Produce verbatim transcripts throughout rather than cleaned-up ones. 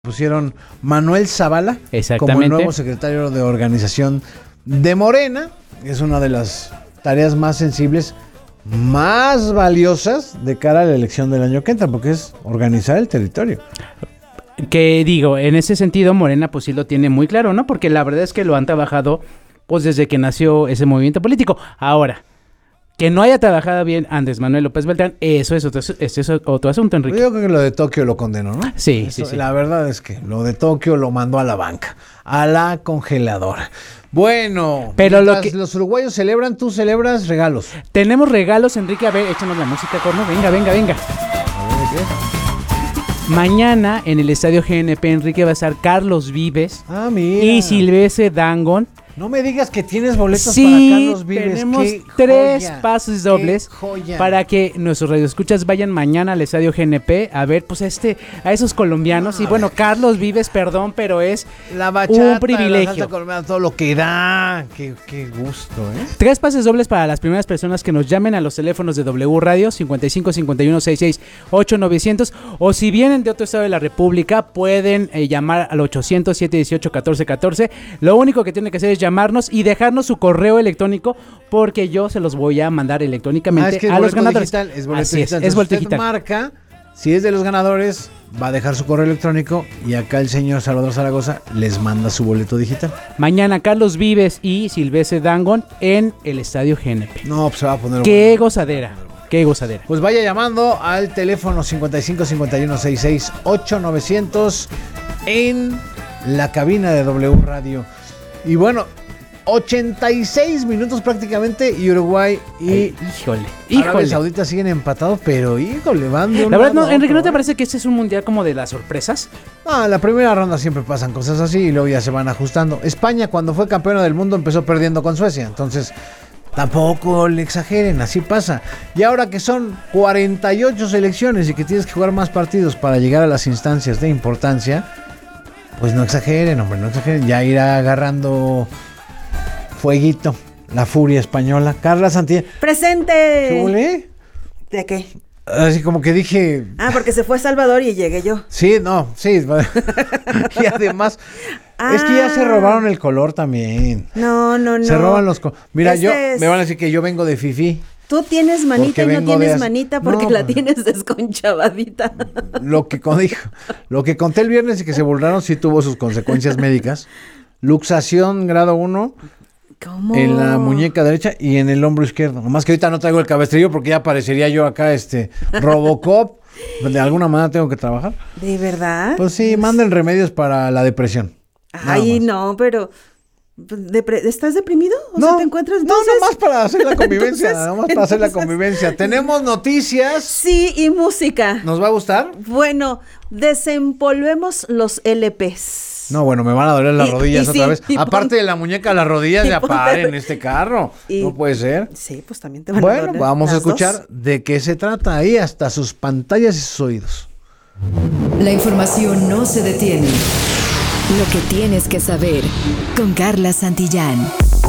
Pusieron Manuel Zavala como el nuevo secretario de organización de Morena. Es una de las tareas más sensibles, más valiosas de cara a la elección del año que entra, porque es organizar el territorio. Que digo, en ese sentido Morena pues sí lo tiene muy claro, ¿no? Porque la verdad es que lo han trabajado pues desde que nació ese movimiento político. Ahora, que no haya trabajado bien Andrés Manuel López Beltrán, eso es otro, eso es otro asunto, Enrique. Yo creo que lo de Tokio lo condenó, ¿no? Sí, eso, sí, sí. La verdad es que lo de Tokio lo mandó a la banca, a la congeladora. Bueno, pero lo que los uruguayos celebran, tú celebras regalos. Tenemos regalos, Enrique. A ver, échanos la música, corno. Venga, venga, venga. A ver, ¿qué? Mañana en el estadio G N P, Enrique, va a estar Carlos Vives ah, mira. y Silvestre Dangond. No me digas que tienes boletos sí, para Carlos Vives. Tenemos ¡Qué tres joya! pases dobles para que nuestros radioescuchas vayan mañana al estadio G N P a ver pues a este a esos colombianos. No, y bueno, Carlos Vives, perdón, pero es la bachata, un privilegio. La salsa colombiana, todo lo que da. Qué, qué gusto, ¿eh? Tres pases dobles para las primeras personas que nos llamen a los teléfonos de W Radio cincuenta y cinco cincuenta y uno sesenta y seis ocho novecientos, o si vienen de otro estado de la República pueden eh, llamar al ochocientos siete dieciocho catorce catorce. Lo único que tienen que hacer es llamarnos y dejarnos su correo electrónico, porque yo se los voy a mandar electrónicamente ah, es que a los ganadores. Digital, es boleto Así digital. Es, es boleto usted digital. Marca, si es de los ganadores, va a dejar su correo electrónico y acá el señor Salvador Zaragoza les manda su boleto digital. Mañana Carlos Vives y Silvestre Dangond en el estadio G N P. No, pues se va a poner. Qué bueno. gozadera. Qué gozadera. Pues vaya llamando al teléfono cincuenta y cinco cincuenta y uno sesenta y seis ocho novecientos en la cabina de W Radio. Y bueno, ochenta y seis minutos prácticamente y Uruguay y Ay, híjole, híjole. Arabia Saudita siguen empatados, pero híjole, van de un La verdad, no, lado a Enrique, ¿no otro, te ¿eh? parece que este es un mundial como de las sorpresas? Ah, la primera ronda siempre pasan cosas así y luego ya se van ajustando. España, cuando fue campeona del mundo, empezó perdiendo con Suecia, entonces tampoco le exageren, así pasa. Y ahora que son cuarenta y ocho selecciones y que tienes que jugar más partidos para llegar a las instancias de importancia, pues no exageren, hombre, no exageren. Ya irá agarrando fueguito la furia española. Carla Santillán. ¡Presente! ¿Qué huele? ¿De qué? Así como que dije... Ah, porque se fue Salvador y llegué yo. Sí, no, sí. Y además... Ah. Es que ya se robaron el color también. No, no, no. Se roban los colores. Mira, este yo... Es... Me van a decir que yo vengo de fifí. Tú tienes manita y no tienes de... manita porque no, la pues, tienes desconchavadita. Lo que, dijo, lo que conté el viernes y que se burlaron sí tuvo sus consecuencias médicas. Luxación grado uno. ¿Cómo? En la muñeca derecha y en el hombro izquierdo. Nomás que ahorita no traigo el cabestrillo porque ya parecería yo acá este Robocop. De alguna manera tengo que trabajar. ¿De verdad? Pues sí, manden remedios para la depresión. Ay, no, pero... Depre- ¿Estás deprimido? ¿O no, sea, te encuentras entonces? No, nomás para hacer la convivencia. entonces, nomás para entonces, hacer la convivencia. Tenemos noticias. Sí, y música. ¿Nos va a gustar? Bueno, desempolvemos los L Pes. No, bueno, me van a doler las y, rodillas y otra sí, vez. Y Aparte pon, de la muñeca, las rodillas ya paren en este carro. Y, no puede ser. Sí, pues también te van bueno, a doler. Bueno, vamos las a escuchar dos. de qué se trata ahí hasta sus pantallas y sus oídos. La información no se detiene. Lo que tienes que saber con Carla Santillán.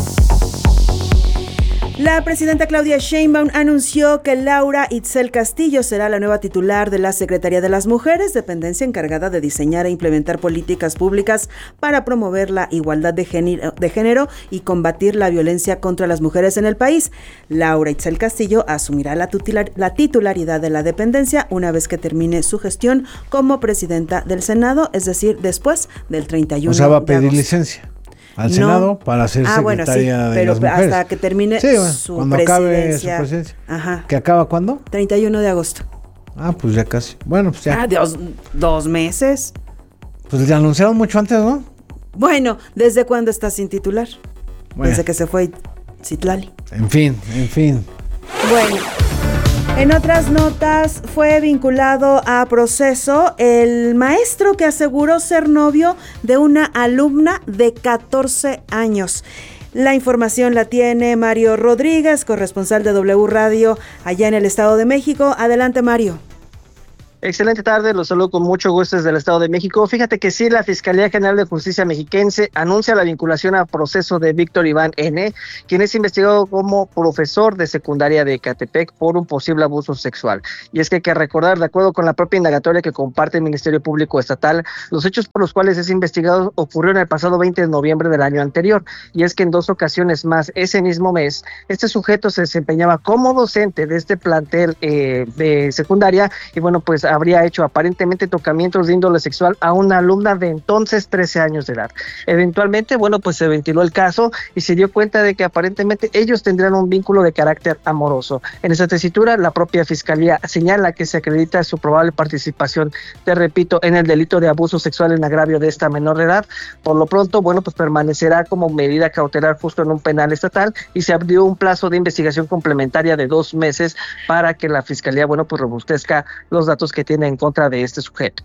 La presidenta Claudia Sheinbaum anunció que Laura Itzel Castillo será la nueva titular de la Secretaría de las Mujeres, dependencia encargada de diseñar e implementar políticas públicas para promover la igualdad de género, de género y combatir la violencia contra las mujeres en el país. Laura Itzel Castillo asumirá la, tutelar, la titularidad de la dependencia una vez que termine su gestión como presidenta del Senado, es decir, después del treinta y uno de agosto. O sea, va a pedir licencia al no. Senado para ser ah, secretaria bueno, sí, de pero las mujeres. Hasta que termine sí, bueno, su cuando presidencia. acabe su presidencia. Ajá. ¿Que acaba cuándo? treinta y uno de agosto. Ah, pues ya casi. Bueno, pues ya. Ah, Dios, dos meses. Pues ya anunciaron mucho antes, ¿no? Bueno, ¿desde cuándo está sin titular? Bueno. Desde que se fue Citlali. En fin, en fin. Bueno. En otras notas, fue vinculado a proceso el maestro que aseguró ser novio de una alumna de catorce años. La información la tiene Mario Rodríguez, corresponsal de W Radio allá en el Estado de México. Adelante, Mario. Excelente tarde, los saludo con mucho gusto desde el Estado de México. Fíjate que sí, la Fiscalía General de Justicia Mexiquense anuncia la vinculación a proceso de Víctor Iván N., quien es investigado como profesor de secundaria de Ecatepec por un posible abuso sexual. Y es que hay que recordar, de acuerdo con la propia indagatoria que comparte el Ministerio Público Estatal, los hechos por los cuales es investigado ocurrieron el pasado veinte de noviembre del año anterior. Y es que en dos ocasiones más ese mismo mes, este sujeto se desempeñaba como docente de este plantel eh, de secundaria y bueno, pues habría hecho aparentemente tocamientos de índole sexual a una alumna de entonces trece años de edad. Eventualmente, bueno, pues se ventiló el caso y se dio cuenta de que aparentemente ellos tendrían un vínculo de carácter amoroso. En esa tesitura, la propia Fiscalía señala que se acredita su probable participación, te repito, en el delito de abuso sexual en agravio de esta menor de edad. Por lo pronto, bueno, pues permanecerá como medida cautelar justo en un penal estatal y se abrió un plazo de investigación complementaria de dos meses para que la Fiscalía, bueno, pues robustezca los datos que tiene en contra de este sujeto.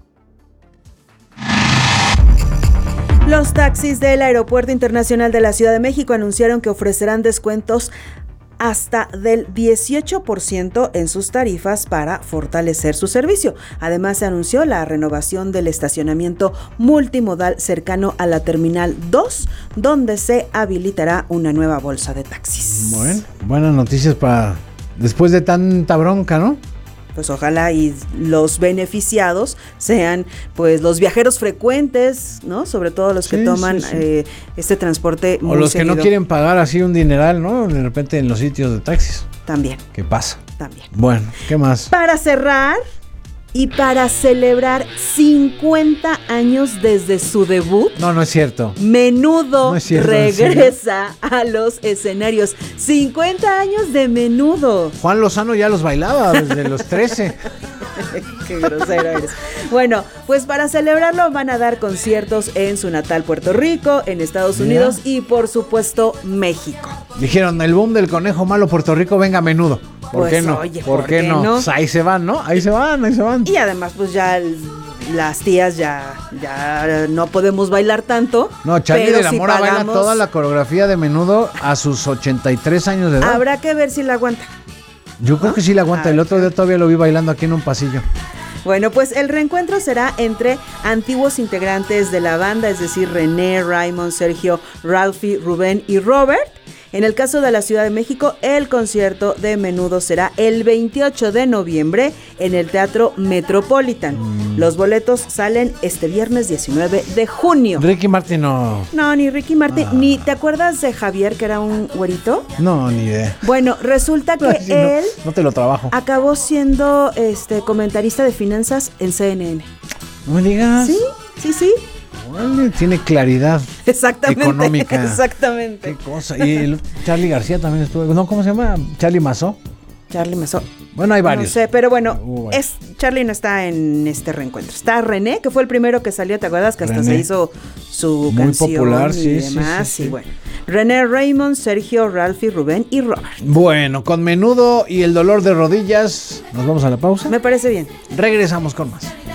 Los taxis del Aeropuerto Internacional de la Ciudad de México anunciaron que ofrecerán descuentos hasta del dieciocho por ciento en sus tarifas para fortalecer su servicio. Además, se anunció la renovación del estacionamiento multimodal cercano a la Terminal dos, donde se habilitará una nueva bolsa de taxis. Bueno, buenas noticias para después de tanta bronca, ¿no? Pues ojalá y los beneficiados sean pues los viajeros frecuentes, ¿no? Sobre todo los que sí, toman sí, sí. Eh, este transporte muy o los seguido. Que no quieren pagar así un dineral, ¿no? De repente en los sitios de taxis. También. ¿Qué pasa? También. Bueno, ¿qué más? Para cerrar y para celebrar cincuenta años desde su debut. No, no es cierto. Menudo no es cierto, regresa a los escenarios. cincuenta años de Menudo. Juan Lozano ya los bailaba desde los trece. Qué grosero eres. Bueno, pues para celebrarlo van a dar conciertos en su natal Puerto Rico, en Estados Unidos yeah. y por supuesto México. Dijeron, el boom del conejo malo Puerto Rico, venga Menudo. ¿Por pues, qué no? Oye, ¿Por, ¿por qué, qué no? no? Pues ahí se van, ¿no? Ahí se van, ahí se van. Y además, pues ya el, las tías ya, ya no podemos bailar tanto. No, Charlie de la Mora si pagamos, baila toda la coreografía de Menudo a sus ochenta y tres años de edad. Habrá que ver si la aguanta. Yo creo ¿no? que sí la aguanta. El otro día todavía lo vi bailando aquí en un pasillo. Bueno, pues el reencuentro será entre antiguos integrantes de la banda, es decir, René, Raymond, Sergio, Ralphie, Rubén y Robert. En el caso de la Ciudad de México, el concierto de Menudo será el veintiocho de noviembre en el Teatro Metropolitan. Mm. Los boletos salen este viernes diecinueve de junio. Ricky Martin no. No, ni Ricky Martin, ah. ni ¿te acuerdas de Javier, que era un güerito? No, ni idea. Bueno, resulta que sí, él no, no te lo trabajo. Acabó siendo este comentarista de finanzas en C N N. No me digas. Sí, sí, sí. Tiene claridad exactamente, económica. Exactamente. Qué cosa. Y el Charlie García también estuvo. No, ¿cómo se llama? Charlie Mazó. Charlie Mazó. Bueno, hay varios. No sé, pero bueno, uh, es Charlie no está en este reencuentro. Está René, que fue el primero que salió, ¿te acuerdas? Que hasta René. Se hizo su muy canción popular, y sí, demás. Sí, sí, sí. Y bueno, René, Raymond, Sergio, Ralphie, Rubén y Robert. Bueno, con Menudo y el dolor de rodillas, nos vamos a la pausa. Me parece bien. Regresamos con más.